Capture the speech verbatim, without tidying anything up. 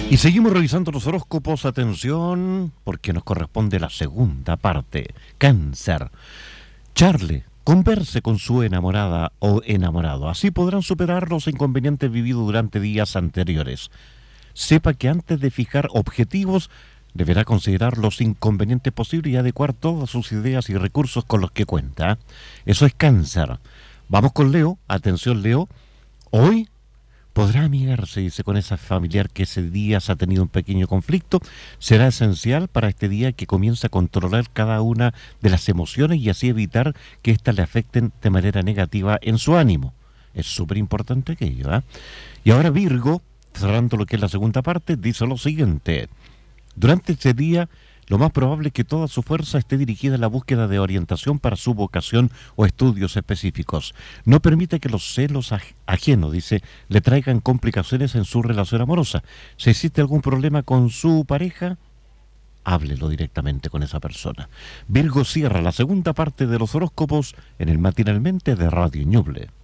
Y seguimos revisando los horóscopos, atención, porque nos corresponde la segunda parte. Cáncer. Charle, converse con su enamorada o enamorado. Así podrán superar los inconvenientes vividos durante días anteriores. Sepa que antes de fijar objetivos, deberá considerar los inconvenientes posibles y adecuar todas sus ideas y recursos con los que cuenta. Eso es Cáncer. Vamos con Leo. Atención, Leo. Hoy podrá amigarse, dice, con esa familiar que ese día se ha tenido un pequeño conflicto. Será esencial para este día que comience a controlar cada una de las emociones y así evitar que éstas le afecten de manera negativa en su ánimo. Es súper importante aquello, ¿eh? Y ahora Virgo, cerrando lo que es la segunda parte, dice lo siguiente. Durante este día, lo más probable es que toda su fuerza esté dirigida a la búsqueda de orientación para su vocación o estudios específicos. No permite que los celos aj- ajenos, dice, le traigan complicaciones en su relación amorosa. Si existe algún problema con su pareja, háblelo directamente con esa persona. Virgo cierra la segunda parte de los horóscopos en el Matinalmente de Radio Ñuble.